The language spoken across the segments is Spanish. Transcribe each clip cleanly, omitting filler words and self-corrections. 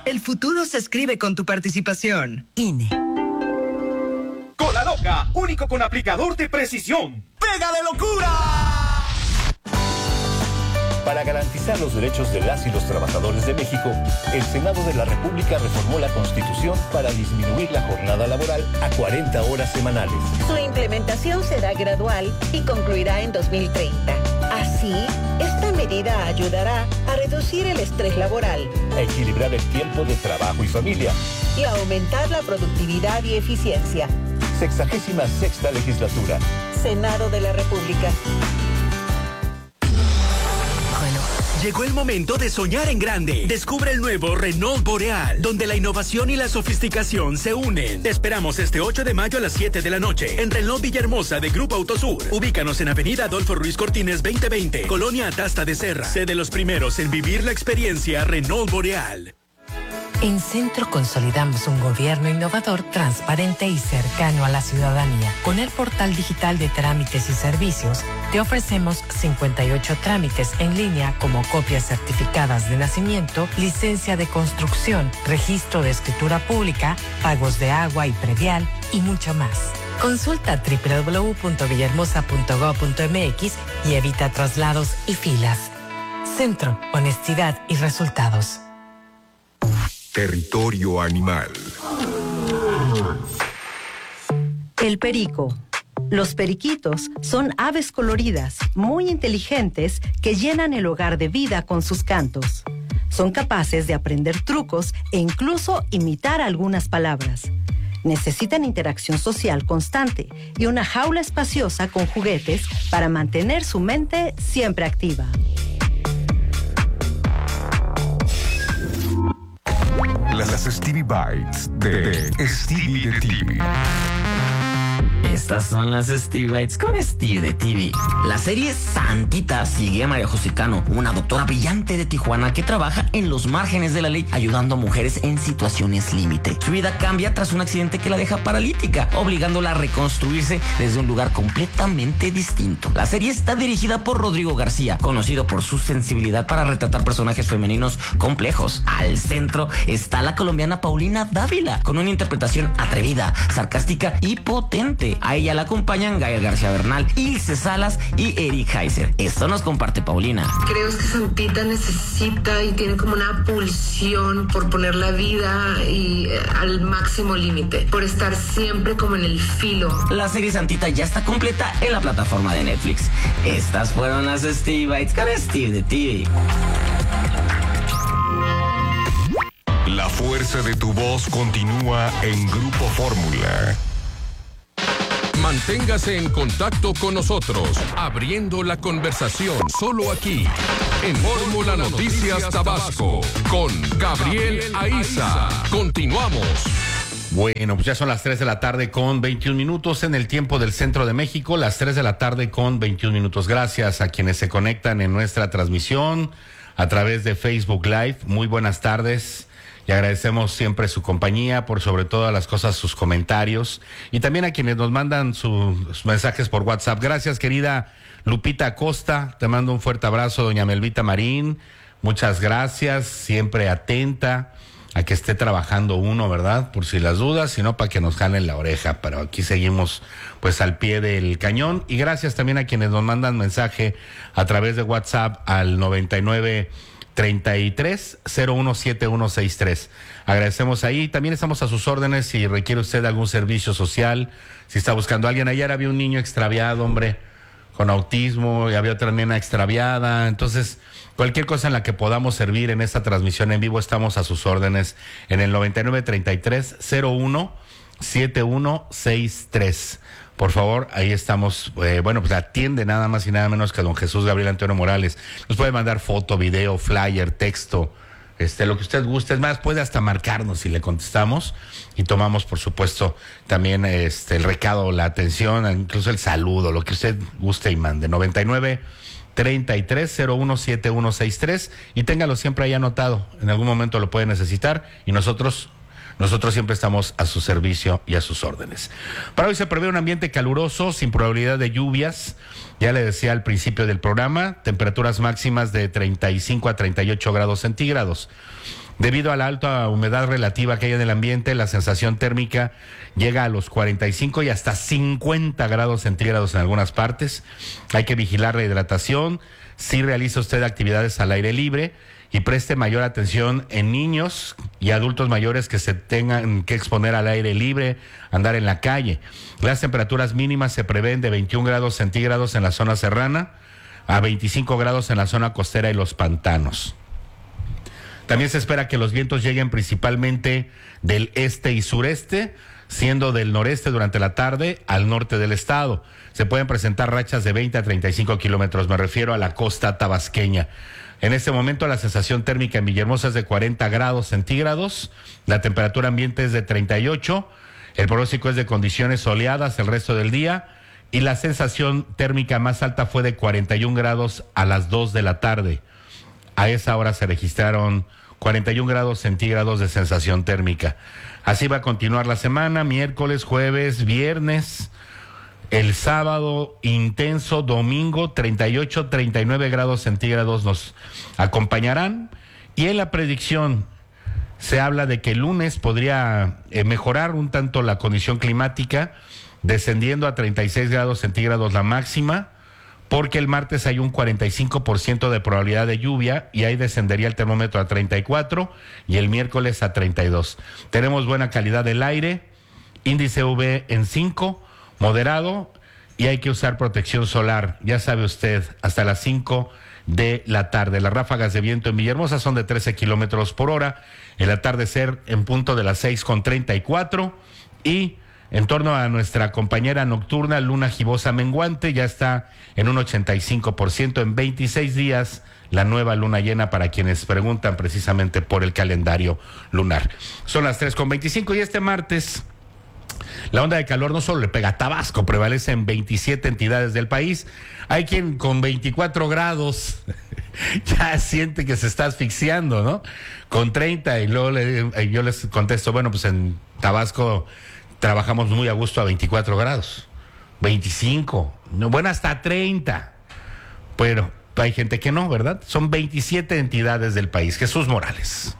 El futuro se escribe con tu participación. INE. Cola Loca, único con aplicador de precisión. ¡Pega de locura! Para garantizar los derechos de las y los trabajadores de México, el Senado de la República reformó la Constitución para disminuir la jornada laboral a 40 horas semanales. Su implementación será gradual y concluirá en 2030. Así, esta medida ayudará a reducir el estrés laboral, A equilibrar el tiempo de trabajo y familia. y a aumentar la productividad y eficiencia. 66ª legislatura. Senado de la República. Llegó el momento de soñar en grande. Descubre el nuevo Renault Boreal, donde la innovación y la sofisticación se unen. Te esperamos este 8 de mayo a las 7 de la noche en Renault Villahermosa de Grupo Autosur. Ubícanos en Avenida Adolfo Ruiz Cortines 2020, Colonia Atasta de Serra. Sé de los primeros en vivir la experiencia Renault Boreal. En Centro consolidamos un gobierno innovador, transparente y cercano a la ciudadanía. Con el portal digital de trámites y servicios, te ofrecemos 58 trámites en línea como copias certificadas de nacimiento, licencia de construcción, registro de escritura pública, pagos de agua y predial y mucho más. Consulta www.villahermosa.gov.mx y evita traslados y filas. Centro, honestidad y resultados. Territorio animal. El perico. Los periquitos son aves coloridas, muy inteligentes, que llenan el hogar de vida con sus cantos. Son capaces de aprender trucos e incluso imitar algunas palabras. Necesitan interacción social constante y una jaula espaciosa con juguetes para mantener su mente siempre activa. Las Stevie Bites de Stevie de TV. Estas son las Stevie Bites con Stevie de TV. La serie Santita sigue a María José Cano, una doctora brillante de Tijuana que trabaja en los márgenes de la ley ayudando a mujeres en situaciones límite. Su vida cambia tras un accidente que la deja paralítica, obligándola a reconstruirse desde un lugar completamente distinto. La serie está dirigida por Rodrigo García, conocido por su sensibilidad para retratar personajes femeninos complejos. Al centro está la colombiana Paulina Dávila, con una interpretación atrevida, sarcástica y potente. A ella la acompañan Gael García Bernal, Ilse Salas y Eric Heiser. Esto nos comparte Paulina. Creo que Santita necesita y tiene como una pulsión por poner la vida al máximo límite, por estar siempre como en el filo. La serie Santita ya está completa en la plataforma de Netflix. Estas fueron las Stevie Bites con Steve de TV. La fuerza de tu voz continúa en Grupo Fórmula. Manténgase en contacto con nosotros, abriendo la conversación solo aquí, en Fórmula Noticias Tabasco, con Gabriel Aiza. Continuamos. Bueno, pues ya son las 3 de la tarde con 21 minutos en el tiempo del centro de México, las 3 de la tarde con 21 minutos. Gracias a quienes se conectan en nuestra transmisión a través de Facebook Live. Muy buenas tardes. Y agradecemos siempre su compañía, por sobre todas las cosas sus comentarios y también a quienes nos mandan sus mensajes por WhatsApp. Gracias, querida Lupita Acosta, te mando un fuerte abrazo, doña Melvita Marín, muchas gracias, siempre atenta a que esté trabajando uno, ¿verdad? Por si las dudas, sino para que nos jalen la oreja, pero aquí seguimos pues al pie del cañón. Y gracias también a quienes nos mandan mensaje a través de WhatsApp al 9933-017163. Agradecemos ahí. También estamos a sus órdenes si requiere usted algún servicio social, si está buscando a alguien. Ayer había un niño extraviado, hombre, con autismo, y había otra nena extraviada. Entonces, cualquier cosa en la que podamos servir en esta transmisión en vivo, estamos a sus órdenes en el 9933-017163. Por favor, ahí estamos. Bueno, pues atiende nada más y nada menos que a don Jesús Gabriel Antonio Morales. Nos puede mandar foto, video, flyer, texto, lo que usted guste. Es más, puede hasta marcarnos y le contestamos y tomamos, por supuesto, también el recado, la atención, incluso el saludo, lo que usted guste y mande. 9933-017163 y téngalo siempre ahí anotado. En algún momento lo puede necesitar y nosotros siempre estamos a su servicio y a sus órdenes. Para hoy se prevé un ambiente caluroso, sin probabilidad de lluvias. Ya le decía al principio del programa, temperaturas máximas de 35 a 38 grados centígrados. Debido a la alta humedad relativa que hay en el ambiente, la sensación térmica llega a los 45 y hasta 50 grados centígrados en algunas partes. Hay que vigilar la hidratación. Si realiza usted actividades al aire libre, y preste mayor atención en niños y adultos mayores que se tengan que exponer al aire libre, andar en la calle. Las temperaturas mínimas se prevén de 21 grados centígrados en la zona serrana, a 25 grados en la zona costera y los pantanos. También se espera que los vientos lleguen principalmente del este y sureste, siendo del noreste durante la tarde al norte del estado. Se pueden presentar rachas de 20 a 35 kilómetros, me refiero a la costa tabasqueña. En este momento la sensación térmica en Villahermosa es de 40 grados centígrados, la temperatura ambiente es de 38, el pronóstico es de condiciones soleadas el resto del día y la sensación térmica más alta fue de 41 grados a las 2 de la tarde. A esa hora se registraron 41 grados centígrados de sensación térmica. Así va a continuar la semana, miércoles, jueves, viernes. El sábado intenso, domingo 38, 39 grados centígrados nos acompañarán. Y en la predicción se habla de que el lunes podría mejorar un tanto la condición climática, descendiendo a 36 grados centígrados la máxima, porque el martes hay un 45% de probabilidad de lluvia y ahí descendería el termómetro a 34 y el miércoles a 32. Tenemos buena calidad del aire, índice UV en 5, moderado, y hay que usar protección solar, ya sabe usted, hasta las 5 de la tarde. Las ráfagas de viento en Villahermosa son de 13 kilómetros por hora, el atardecer en punto de las 6:34, y en torno a nuestra compañera nocturna, luna gibosa menguante, ya está en un 85%, en 26 días la nueva luna llena para quienes preguntan precisamente por el calendario lunar. Son las 3:25 y este martes la onda de calor no solo le pega a Tabasco, prevalece en 27 entidades del país. Hay quien con 24 grados ya siente que se está asfixiando, ¿no? Con 30 y luego yo les contesto, bueno, pues en Tabasco trabajamos muy a gusto a 24 grados, 25, bueno, hasta 30. Pero hay gente que no, ¿verdad? Son 27 entidades del país. Jesús Morales.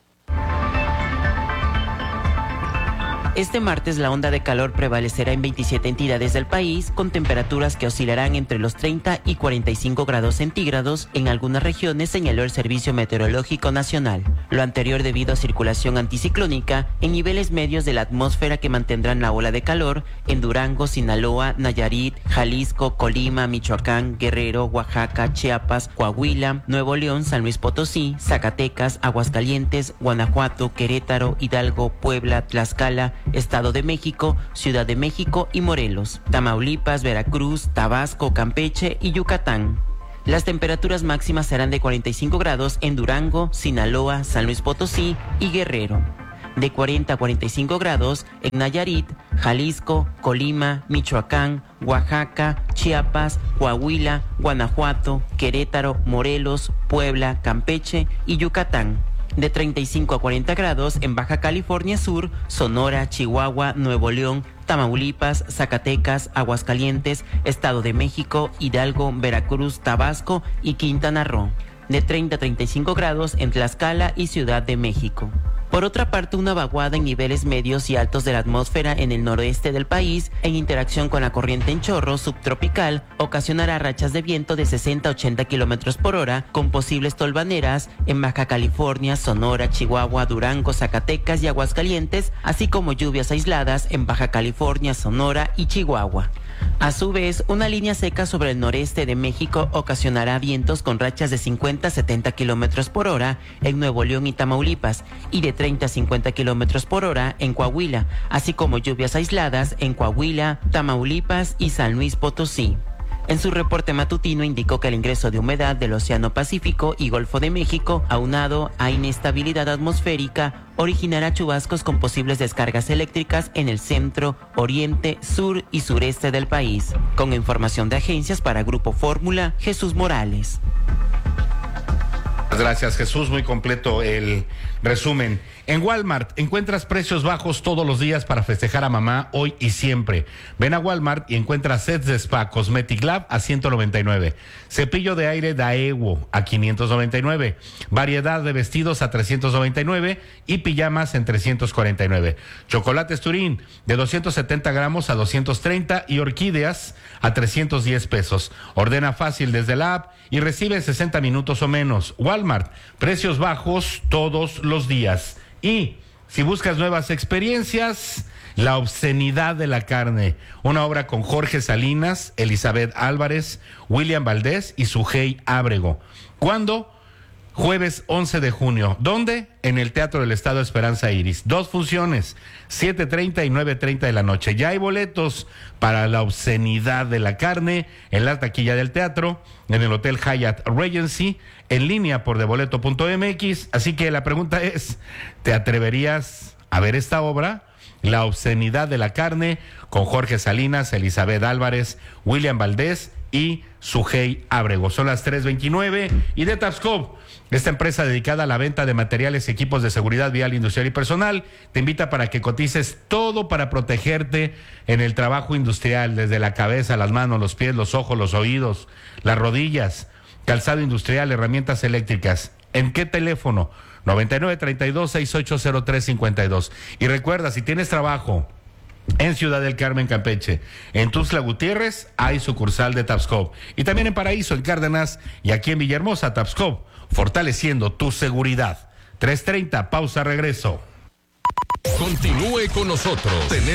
Este martes la onda de calor prevalecerá en 27 entidades del país, con temperaturas que oscilarán entre los 30 y 45 grados centígrados en algunas regiones, señaló el Servicio Meteorológico Nacional. Lo anterior debido a circulación anticiclónica en niveles medios de la atmósfera que mantendrán la ola de calor en Durango, Sinaloa, Nayarit, Jalisco, Colima, Michoacán, Guerrero, Oaxaca, Chiapas, Coahuila, Nuevo León, San Luis Potosí, Zacatecas, Aguascalientes, Guanajuato, Querétaro, Hidalgo, Puebla, Tlaxcala, Estado de México, Ciudad de México y Morelos, Tamaulipas, Veracruz, Tabasco, Campeche y Yucatán. Las temperaturas máximas serán de 45 grados en Durango, Sinaloa, San Luis Potosí y Guerrero. De 40 a 45 grados en Nayarit, Jalisco, Colima, Michoacán, Oaxaca, Chiapas, Coahuila, Guanajuato, Querétaro, Morelos, Puebla, Campeche y Yucatán. De 35 a 40 grados en Baja California Sur, Sonora, Chihuahua, Nuevo León, Tamaulipas, Zacatecas, Aguascalientes, Estado de México, Hidalgo, Veracruz, Tabasco y Quintana Roo. De 30 a 35 grados en Tlaxcala y Ciudad de México. Por otra parte, una vaguada en niveles medios y altos de la atmósfera en el noroeste del país, en interacción con la corriente en chorro subtropical, ocasionará rachas de viento de 60 a 80 kilómetros por hora, con posibles tolvaneras en Baja California, Sonora, Chihuahua, Durango, Zacatecas y Aguascalientes, así como lluvias aisladas en Baja California, Sonora y Chihuahua. A su vez, una línea seca sobre el noreste de México ocasionará vientos con rachas de 50 a 70 kilómetros por hora en Nuevo León y Tamaulipas y de 30 a 50 kilómetros por hora en Coahuila, así como lluvias aisladas en Coahuila, Tamaulipas y San Luis Potosí. En su reporte matutino indicó que el ingreso de humedad del Océano Pacífico y Golfo de México, aunado a inestabilidad atmosférica, originará chubascos con posibles descargas eléctricas en el centro, oriente, sur y sureste del país. Con información de agencias para Grupo Fórmula, Jesús Morales. Gracias, Jesús. Muy completo el Resumen, en Walmart encuentras precios bajos todos los días para festejar a mamá hoy y siempre. Ven a Walmart y encuentras sets de spa Cosmetic Lab a 199, cepillo de aire Daewoo a 599, variedad de vestidos a 399 y pijamas en 349. Chocolates Turín de 270 gramos a 230 y orquídeas a 310 pesos. Ordena fácil desde la app y recibe en 60 minutos o menos. Walmart, precios bajos todos los días. Y si buscas nuevas experiencias, La obscenidad de la carne, una obra con Jorge Salinas, Elizabeth Álvarez, William Valdés y Sujei Ábrego. ¿Cuándo? Jueves 11 de junio. ¿Dónde? En el Teatro del Estado Esperanza Iris. 2 funciones, 7:30 y 9:30 de la noche. Ya hay boletos para La obscenidad de la carne en la taquilla del teatro, en el Hotel Hyatt Regency, en línea por deboleto.mx. Así que la pregunta es, ¿te atreverías a ver esta obra? La obscenidad de la carne, con Jorge Salinas, Elizabeth Álvarez, William Valdés y Sujei Ábrego. Son las 3:29 y de Tapscop, esta empresa dedicada a la venta de materiales y equipos de seguridad vial, industrial y personal, te invita para que cotices todo para protegerte en el trabajo industrial, desde la cabeza, las manos, los pies, los ojos, los oídos, las rodillas, calzado industrial, herramientas eléctricas. ¿En qué teléfono? 9932-680352. Y recuerda, si tienes trabajo en Ciudad del Carmen, Campeche, en Tuxtla Gutiérrez, hay sucursal de Tapscop. Y también en Paraíso, en Cárdenas, y aquí en Villahermosa, Tapscop, fortaleciendo tu seguridad. 3:30, pausa, regreso. Continúe con nosotros. Tenemos